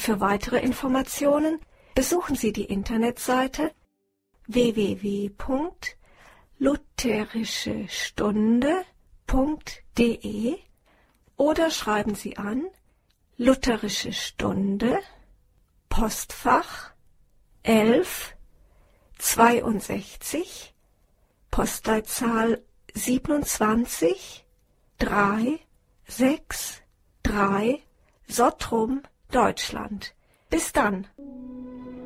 Für weitere Informationen besuchen Sie die Internetseite www.lutherischestunde.de oder schreiben Sie an Lutherische Stunde, Postfach 11 62, Postleitzahl 27 363, Sottrum, Deutschland. Bis dann!